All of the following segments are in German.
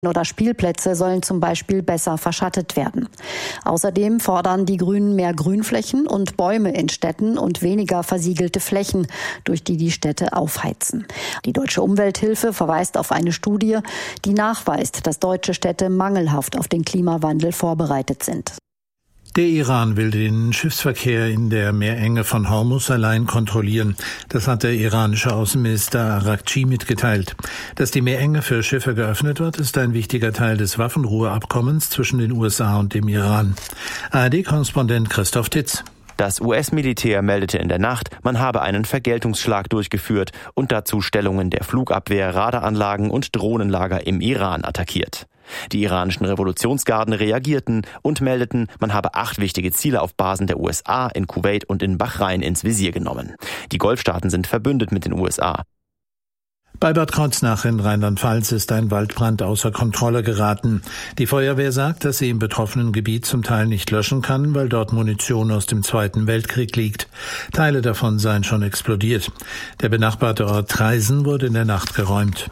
oder Spielplätze sollen zum Beispiel besser verschattet werden. Außerdem fordern die Grünen mehr Grünflächen und Bäume in Städten und weniger versiegelte Flächen, durch die die Städte aufheizen. Die Deutsche Umwelthilfe verweist auf eine Studie, die nachweist, dass deutsche Städte mangelhaft auf den Klimawandel vorbereitet sind. Der Iran will den Schiffsverkehr in der Meerenge von Hormuz allein kontrollieren. Das hat der iranische Außenminister Araghchi mitgeteilt. Dass die Meerenge für Schiffe geöffnet wird, ist ein wichtiger Teil des Waffenruheabkommens zwischen den USA und dem Iran. ARD-Korrespondent Christoph Titz. Das US-Militär meldete in der Nacht, man habe einen Vergeltungsschlag durchgeführt und dazu Stellungen der Flugabwehr, Radaranlagen und Drohnenlager im Iran attackiert. Die iranischen Revolutionsgarden reagierten und meldeten, man habe 8 wichtige Ziele auf Basen der USA in Kuwait und in Bahrain ins Visier genommen. Die Golfstaaten sind verbündet mit den USA. Bei Bad Kreuznach in Rheinland-Pfalz ist ein Waldbrand außer Kontrolle geraten. Die Feuerwehr sagt, dass sie im betroffenen Gebiet zum Teil nicht löschen kann, weil dort Munition aus dem Zweiten Weltkrieg liegt. Teile davon seien schon explodiert. Der benachbarte Ort Traisen wurde in der Nacht geräumt.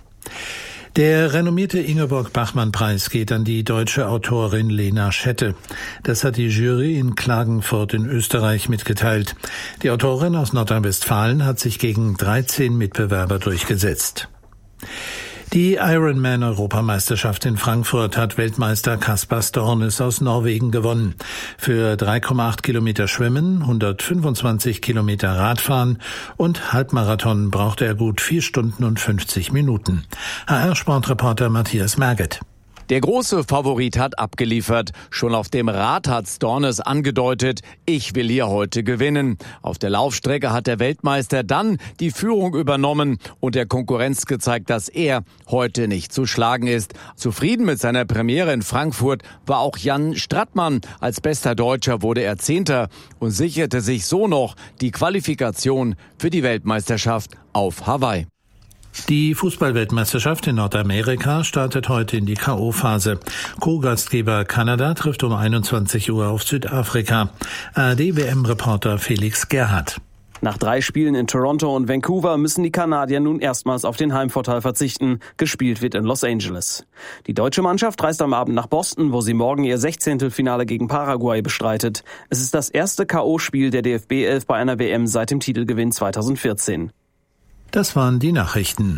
Der renommierte Ingeborg-Bachmann-Preis geht an die deutsche Autorin Lena Schette. Das hat die Jury in Klagenfurt in Österreich mitgeteilt. Die Autorin aus Nordrhein-Westfalen hat sich gegen 13 Mitbewerber durchgesetzt. Die Ironman-Europameisterschaft in Frankfurt hat Weltmeister Kaspar Stornes aus Norwegen gewonnen. Für 3,8 Kilometer Schwimmen, 125 Kilometer Radfahren und Halbmarathon brauchte er gut 4 Stunden und 50 Minuten. HR-Sportreporter Matthias Merget. Der große Favorit hat abgeliefert. Schon auf dem Rad hat Stornes angedeutet, ich will hier heute gewinnen. Auf der Laufstrecke hat der Weltmeister dann die Führung übernommen und der Konkurrenz gezeigt, dass er heute nicht zu schlagen ist. Zufrieden mit seiner Premiere in Frankfurt war auch Jan Strattmann. Als bester Deutscher wurde er 10. und sicherte sich so noch die Qualifikation für die Weltmeisterschaft auf Hawaii. Die Fußball-Weltmeisterschaft in Nordamerika startet heute in die K.O.-Phase. Co-Gastgeber Kanada trifft um 21 Uhr auf Südafrika. ARD-WM-Reporter Felix Gerhardt. Nach 3 Spielen in Toronto und Vancouver müssen die Kanadier nun erstmals auf den Heimvorteil verzichten. Gespielt wird in Los Angeles. Die deutsche Mannschaft reist am Abend nach Boston, wo sie morgen ihr 16. Finale gegen Paraguay bestreitet. Es ist das erste K.O.-Spiel der DFB 11 bei einer WM seit dem Titelgewinn 2014. Das waren die Nachrichten.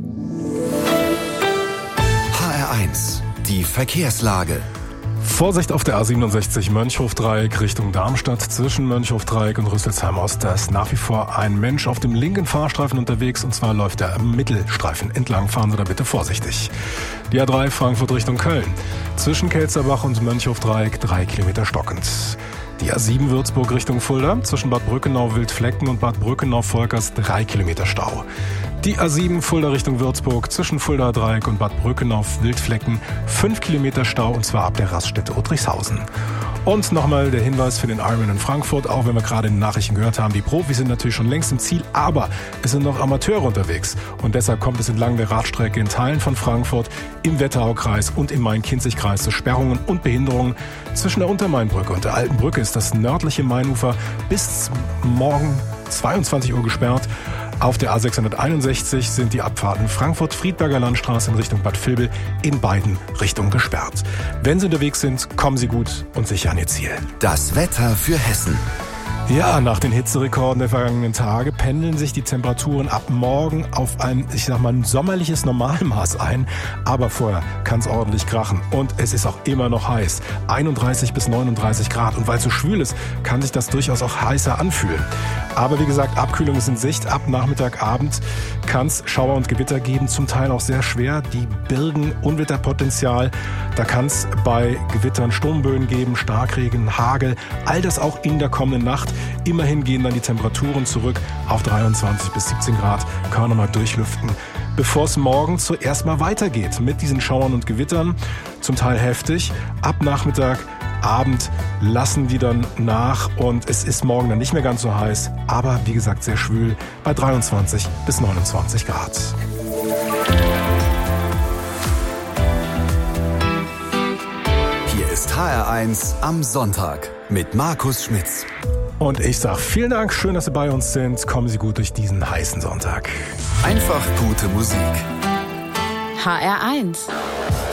HR1, die Verkehrslage. Vorsicht auf der A67 Mönchhof-Dreieck Richtung Darmstadt. Zwischen Mönchhof-Dreieck und Rüsselsheim-Ost. Da ist nach wie vor ein Mensch auf dem linken Fahrstreifen unterwegs, und zwar läuft er am Mittelstreifen entlang. Fahren Sie da bitte vorsichtig. Die A3 Frankfurt Richtung Köln. Zwischen Kelzerbach und Mönchhof-Dreieck 3 Kilometer stockend. Die A7 Würzburg Richtung Fulda, zwischen Bad Brückenau-Wildflecken und Bad Brückenau-Volkers 3 Kilometer Stau. Die A7 Fulda Richtung Würzburg, zwischen Fulda Dreieck und Bad Brückenau-Wildflecken 5 Kilometer Stau, und zwar ab der Raststätte Uttrichshausen. Und nochmal der Hinweis für den Ironman in Frankfurt, auch wenn wir gerade in den Nachrichten gehört haben, die Profis sind natürlich schon längst im Ziel, aber es sind noch Amateure unterwegs. Und deshalb kommt es entlang der Radstrecke in Teilen von Frankfurt, im Wetteraukreis und im Main-Kinzig-Kreis zu Sperrungen und Behinderungen. Zwischen der Untermainbrücke und der Alten Brücke ist das nördliche Mainufer bis morgen 22 Uhr gesperrt. Auf der A661 sind die Abfahrten Frankfurt-Friedberger Landstraße in Richtung Bad Vilbel in beiden Richtungen gesperrt. Wenn Sie unterwegs sind, kommen Sie gut und sicher an Ihr Ziel. Das Wetter für Hessen. Ja, nach den Hitzerekorden der vergangenen Tage pendeln sich die Temperaturen ab morgen auf ein, ein sommerliches Normalmaß ein. Aber vorher kann es ordentlich krachen. Und es ist auch immer noch heiß. 31 bis 39 Grad. Und weil es so schwül ist, kann sich das durchaus auch heißer anfühlen. Aber wie gesagt, Abkühlung ist in Sicht. Ab Nachmittag, Abend kann es Schauer und Gewitter geben. Zum Teil auch sehr schwer. Die birgen Unwetterpotenzial. Da kann es bei Gewittern Sturmböen geben, Starkregen, Hagel. All das auch in der kommenden Nacht. Immerhin gehen dann die Temperaturen zurück auf 23 bis 17 Grad. Kann man nochmal durchlüften. Bevor es morgen zuerst mal weitergeht mit diesen Schauern und Gewittern. Zum Teil heftig. Ab Nachmittag, Abend lassen die dann nach und es ist morgen dann nicht mehr ganz so heiß. Aber wie gesagt sehr schwül bei 23 bis 29 Grad. Hier ist HR1 am Sonntag mit Markus Schmitz. Und ich sage vielen Dank, schön, dass Sie bei uns sind. Kommen Sie gut durch diesen heißen Sonntag. Einfach gute Musik. HR1.